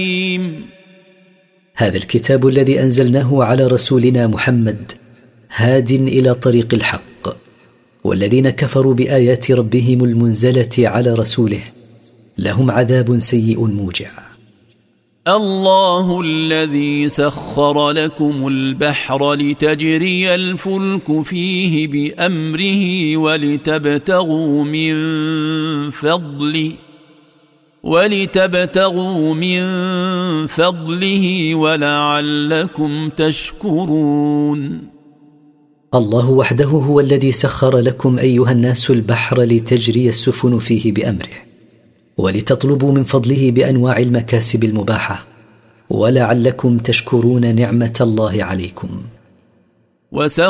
هذا الكتاب الذي أنزلناه على رسولنا محمد هاد إلى طريق الحق، والذين كفروا بآيات ربهم المنزلة على رسوله لهم عذاب سيء موجع. الله الذي سخر لكم البحر لتجري الفلك فيه بأمره ولتبتغوا من فضله ولعلكم تشكرون. الله وحده هو الذي سخر لكم أيها الناس البحر لتجري السفن فيه بأمره، ولتطلبوا من فضله بأنواع المكاسب المباحة، ولعلكم تشكرون نعمة الله عليكم.